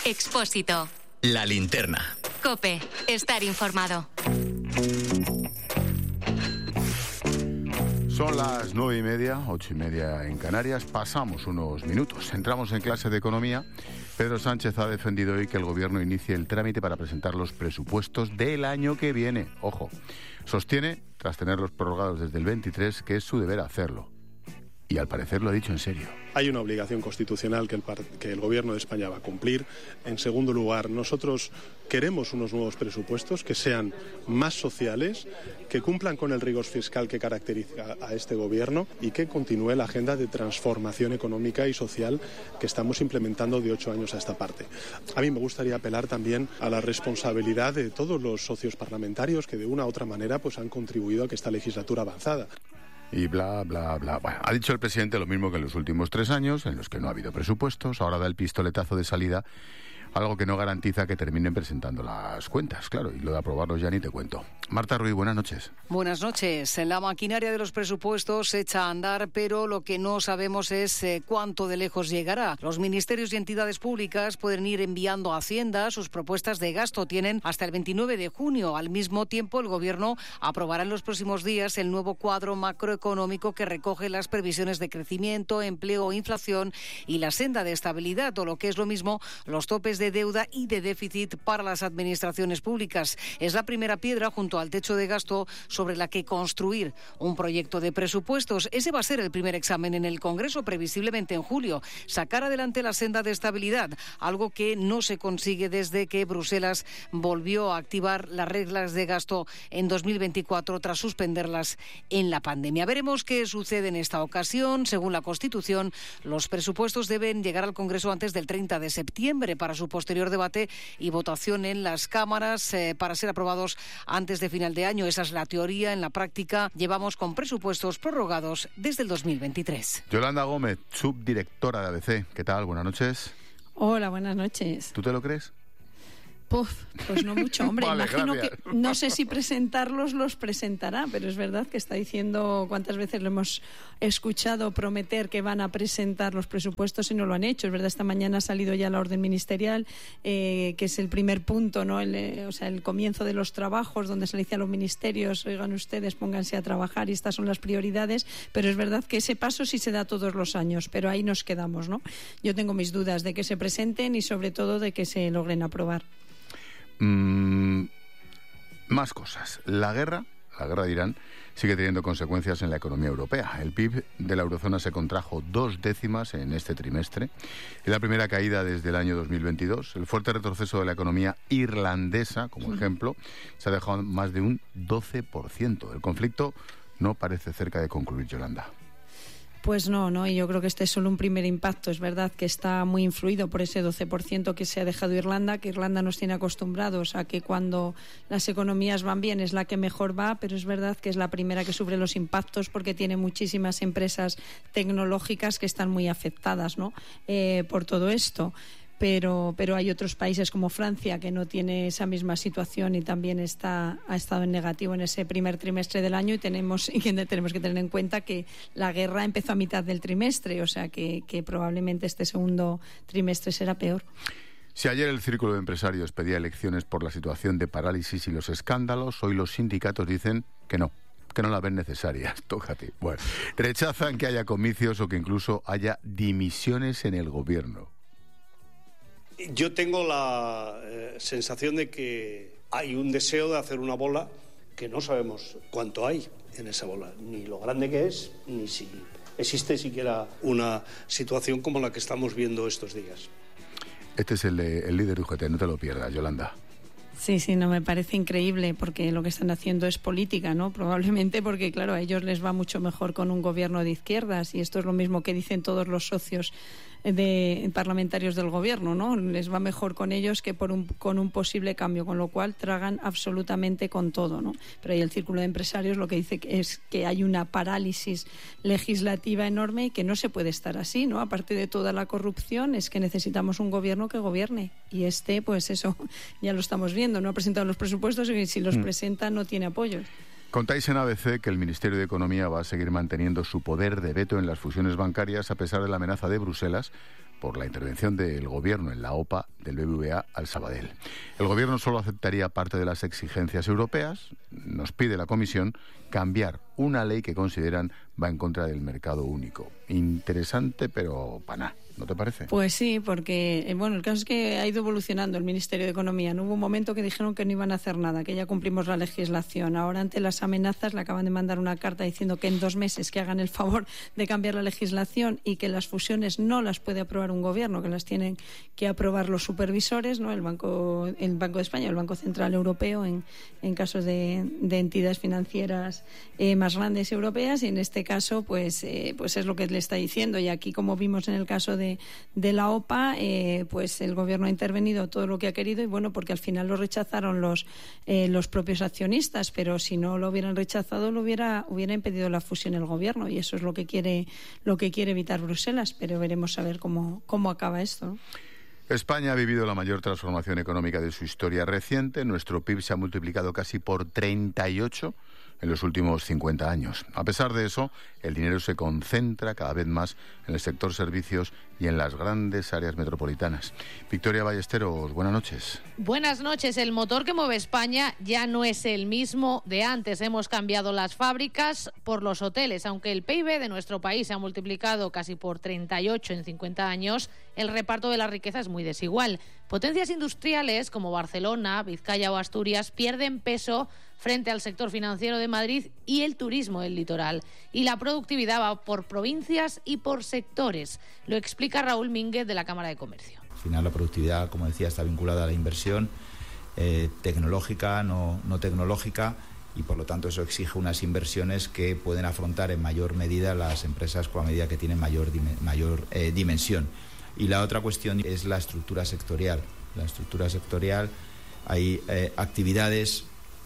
Expósito. La linterna. COPE. Estar informado. Son las 9:30, 8:30 en Canarias. Pasamos unos minutos. Entramos en clase de economía. Pedro Sánchez ha defendido hoy que el gobierno inicie el trámite para presentar los presupuestos del año que viene. Ojo, sostiene, tras tenerlos prorrogados desde el 23, que es su deber hacerlo. Y al parecer lo ha dicho en serio. Hay una obligación constitucional que el Gobierno de España va a cumplir. En segundo lugar, nosotros queremos unos nuevos presupuestos que sean más sociales, que cumplan con el rigor fiscal que caracteriza a este Gobierno y que continúe la agenda de transformación económica y social que estamos implementando de 8 años a esta parte. A mí me gustaría apelar también a la responsabilidad de todos los socios parlamentarios que de una u otra manera pues han contribuido a que esta legislatura avanzada. Y bla, bla, bla. Bueno, ha dicho el presidente lo mismo que en los últimos 3 años, en los que no ha habido presupuestos. Ahora da el pistoletazo de salida, algo que no garantiza que terminen presentando las cuentas, claro, y lo de aprobarlos ya ni te cuento. Marta Ruiz, buenas noches. Buenas noches. La maquinaria de los presupuestos se echa a andar, pero lo que no sabemos es cuánto de lejos llegará. Los ministerios y entidades públicas pueden ir enviando a Hacienda sus propuestas de gasto. Tienen hasta el 29 de junio. Al mismo tiempo, el Gobierno aprobará en los próximos días el nuevo cuadro macroeconómico que recoge las previsiones de crecimiento, empleo, inflación y la senda de estabilidad, o lo que es lo mismo, los topes de deuda y de déficit para las administraciones públicas. Es la primera piedra junto al techo de gasto sobre la que construir un proyecto de presupuestos. Ese va a ser el primer examen en el Congreso, previsiblemente en julio. Sacar adelante la senda de estabilidad, algo que no se consigue desde que Bruselas volvió a activar las reglas de gasto en 2024 tras suspenderlas en la pandemia. Veremos qué sucede en esta ocasión. Según la Constitución, los presupuestos deben llegar al Congreso antes del 30 de septiembre para su posterior debate y votación en las cámaras para ser aprobados antes de final de año. Esa es la teoría. En la práctica llevamos con presupuestos prorrogados desde el 2023. Yolanda Gómez, subdirectora de ABC. ¿Qué tal? Buenas noches. Hola, buenas noches. ¿Tú te lo crees? Pues no mucho, hombre. Vale, imagino gracias. que no sé si presentarlos los presentará, pero es verdad que está diciendo cuántas veces lo hemos escuchado prometer que van a presentar los presupuestos y no lo han hecho. Es verdad, esta mañana ha salido ya la orden ministerial, que es el primer punto, ¿no? El comienzo de los trabajos, donde se le dice a los ministerios, oigan ustedes, pónganse a trabajar y estas son las prioridades, pero es verdad que ese paso sí se da todos los años, pero ahí nos quedamos, ¿no? Yo tengo mis dudas de que se presenten y sobre todo de que se logren aprobar. Más cosas. La guerra de Irán sigue teniendo consecuencias en la economía europea. El PIB de la eurozona se contrajo 2 décimas en este trimestre. Es la primera caída desde el año 2022. El fuerte retroceso de la economía irlandesa, como ejemplo, se ha dejado más de un 12%. El conflicto no parece cerca de concluir, Yolanda. Pues no, y yo creo que este es solo un primer impacto. Es verdad que está muy influido por ese 12% que se ha dejado Irlanda, que Irlanda nos tiene acostumbrados a que cuando las economías van bien es la que mejor va, pero es verdad que es la primera que sufre los impactos porque tiene muchísimas empresas tecnológicas que están muy afectadas, ¿no? Por todo esto. Pero hay otros países como Francia que no tiene esa misma situación y también ha estado en negativo en ese primer trimestre del año y tenemos que tener en cuenta que la guerra empezó a mitad del trimestre, o sea que probablemente este segundo trimestre será peor. Si ayer el Círculo de Empresarios pedía elecciones por la situación de parálisis y los escándalos, hoy los sindicatos dicen que no la ven necesarias. Tócate. Bueno, rechazan que haya comicios o que incluso haya dimisiones en el gobierno. Yo tengo la sensación de que hay un deseo de hacer una bola que no sabemos cuánto hay en esa bola, ni lo grande que es, ni si existe siquiera una situación como la que estamos viendo estos días. Este es el líder de UGT, no te lo pierdas, Yolanda. Sí, no, me parece increíble porque lo que están haciendo es política, ¿no? Probablemente porque, claro, a ellos les va mucho mejor con un gobierno de izquierdas y esto es lo mismo que dicen todos los socios de parlamentarios del gobierno, ¿no? Les va mejor con ellos que con un posible cambio, con lo cual tragan absolutamente con todo, ¿no? Pero ahí el Círculo de Empresarios lo que dice es que hay una parálisis legislativa enorme y que no se puede estar así, ¿no? Aparte de toda la corrupción, es que necesitamos un gobierno que gobierne y pues eso, ya lo estamos viendo, no ha presentado los presupuestos y si los presenta no tiene apoyos. Contáis en ABC que el Ministerio de Economía va a seguir manteniendo su poder de veto en las fusiones bancarias a pesar de la amenaza de Bruselas por la intervención del Gobierno en la OPA del BBVA al Sabadell. El Gobierno solo aceptaría parte de las exigencias europeas. Nos pide la Comisión cambiar una ley que consideran va en contra del mercado único. Interesante, pero para nada. ¿No te parece? Pues sí, porque el caso es que ha ido evolucionando el Ministerio de Economía. No hubo un momento que dijeron que no iban a hacer nada, que ya cumplimos la legislación. Ahora, ante las amenazas, le acaban de mandar una carta diciendo que en 2 meses que hagan el favor de cambiar la legislación y que las fusiones no las puede aprobar un gobierno, que las tienen que aprobar los supervisores, ¿no? El Banco de España, el Banco Central Europeo, en casos de entidades financieras más grandes europeas, y en este caso, pues es lo que le está diciendo. Y aquí, como vimos en el caso de la OPA, pues el Gobierno ha intervenido todo lo que ha querido, y bueno, porque al final lo rechazaron los propios accionistas, pero si no lo hubieran rechazado, hubiera impedido la fusión el Gobierno, y eso es lo que quiere evitar Bruselas, pero veremos a ver cómo acaba esto, ¿no? España ha vivido la mayor transformación económica de su historia reciente. Nuestro PIB se ha multiplicado casi por 38 en los últimos 50 años. A pesar de eso, el dinero se concentra cada vez más en el sector servicios y en las grandes áreas metropolitanas. Victoria Ballesteros, buenas noches. Buenas noches. El motor que mueve España ya no es el mismo de antes. Hemos cambiado las fábricas por los hoteles. Aunque el PIB de nuestro país se ha multiplicado casi por 38 en 50 años, el reparto de la riqueza es muy desigual. Potencias industriales como Barcelona, Vizcaya o Asturias pierden peso frente al sector financiero de Madrid y el turismo del litoral. Y la productividad va por provincias y por sectores. Lo explica Raúl Mínguez de la Cámara de Comercio. Al final la productividad, como decía, está vinculada a la inversión tecnológica, no tecnológica, y por lo tanto eso exige unas inversiones que pueden afrontar en mayor medida las empresas a medida que tienen mayor dimensión. Y la otra cuestión es la estructura sectorial. La estructura sectorial, hay actividades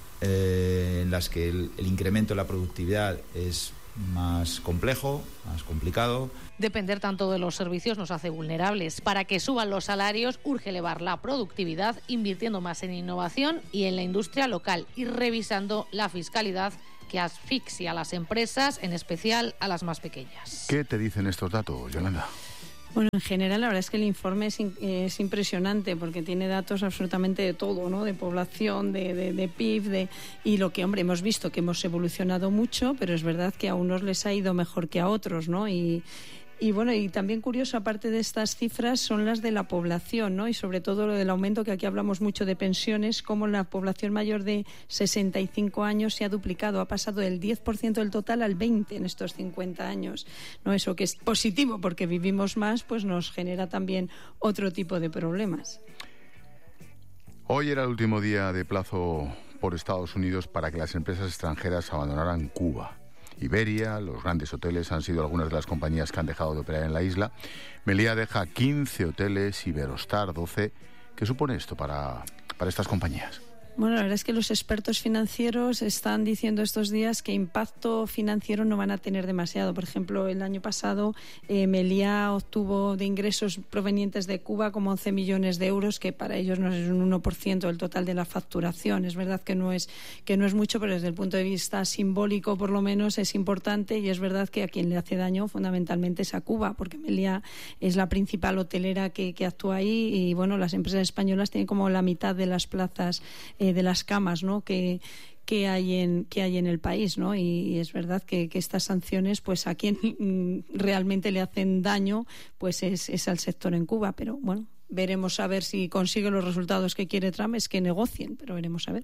en las que el incremento de la productividad es más complejo, más complicado. Depender tanto de los servicios nos hace vulnerables. Para que suban los salarios, urge elevar la productividad, invirtiendo más en innovación y en la industria local, y revisando la fiscalidad que asfixia a las empresas, en especial a las más pequeñas. ¿Qué te dicen estos datos, Yolanda? Bueno, en general, la verdad es que el informe es impresionante, porque tiene datos absolutamente de todo, ¿no? De población, de PIB, y lo que, hombre, hemos visto que hemos evolucionado mucho, pero es verdad que a unos les ha ido mejor que a otros, ¿no? Y bueno, y también curioso, aparte de estas cifras, son las de la población, ¿no? Y sobre todo lo del aumento, que aquí hablamos mucho de pensiones, como la población mayor de 65 años se ha duplicado, ha pasado del 10% del total al 20% en estos 50 años, ¿no? Eso, que es positivo, porque vivimos más, pues nos genera también otro tipo de problemas. Hoy era el último día de plazo por Estados Unidos para que las empresas extranjeras abandonaran Cuba. Iberia, los grandes hoteles han sido algunas de las compañías que han dejado de operar en la isla. Meliá deja 15 hoteles, Iberostar 12. ¿Qué supone esto para estas compañías? Bueno, la verdad es que los expertos financieros están diciendo estos días que impacto financiero no van a tener demasiado. Por ejemplo, el año pasado Meliá obtuvo de ingresos provenientes de Cuba como 11 millones de euros, que para ellos no es un 1% del total de la facturación. Es verdad que no es mucho, pero desde el punto de vista simbólico, por lo menos, es importante, y es verdad que a quien le hace daño fundamentalmente es a Cuba, porque Meliá es la principal hotelera que actúa ahí, y bueno, las empresas españolas tienen como la mitad de las plazas de las camas, ¿no? que hay en el país, ¿no? Y es verdad que estas sanciones, pues a quien realmente le hacen daño, pues es al sector en Cuba. Pero bueno, veremos a ver si consigue los resultados que quiere Trump, es que negocien, pero veremos a ver.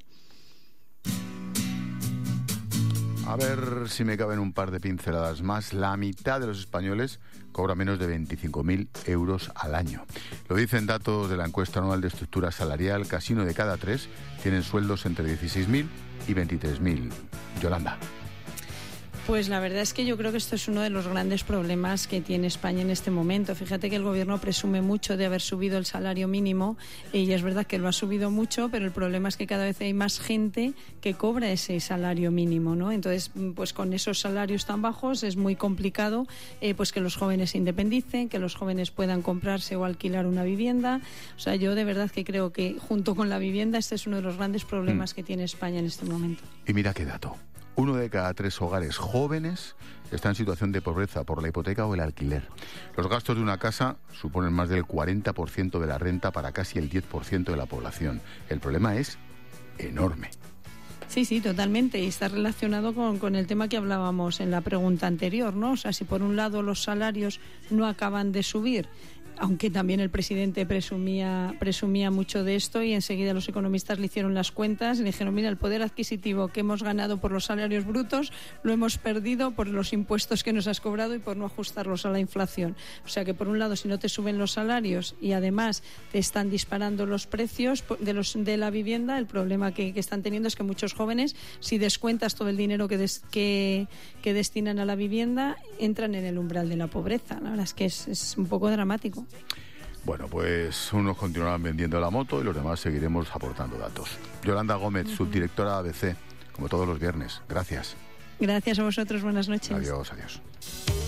A ver si me caben un par de pinceladas más. La mitad de los españoles cobra menos de 25.000 euros al año. Lo dicen datos de la encuesta anual de estructura salarial. Casi 1 de cada 3 tienen sueldos entre 16.000 y 23.000. Yolanda. Pues la verdad es que yo creo que esto es uno de los grandes problemas que tiene España en este momento. Fíjate que el Gobierno presume mucho de haber subido el salario mínimo, y es verdad que lo ha subido mucho, pero el problema es que cada vez hay más gente que cobra ese salario mínimo, ¿no? Entonces, pues con esos salarios tan bajos es muy complicado pues que los jóvenes se independicen, que los jóvenes puedan comprarse o alquilar una vivienda. O sea, yo de verdad que creo que junto con la vivienda este es uno de los grandes problemas que tiene España en este momento. Y mira qué dato. 1 de cada 3 hogares jóvenes está en situación de pobreza por la hipoteca o el alquiler. Los gastos de una casa suponen más del 40% de la renta para casi el 10% de la población. El problema es enorme. Sí, totalmente. Y está relacionado con el tema que hablábamos en la pregunta anterior, ¿no? O sea, si por un lado los salarios no acaban de subir, aunque también el presidente presumía mucho de esto, y enseguida los economistas le hicieron las cuentas y le dijeron, mira, el poder adquisitivo que hemos ganado por los salarios brutos lo hemos perdido por los impuestos que nos has cobrado y por no ajustarlos a la inflación. O sea que por un lado, si no te suben los salarios y además te están disparando los precios de la vivienda, el problema que están teniendo es que muchos jóvenes, si descuentas todo el dinero que destinan a la vivienda, entran en el umbral de la pobreza. La verdad es que es un poco dramático. Bueno, pues unos continuarán vendiendo la moto y los demás seguiremos aportando datos. Yolanda Gómez, subdirectora de ABC, como todos los viernes. Gracias. Gracias a vosotros. Buenas noches. Adiós.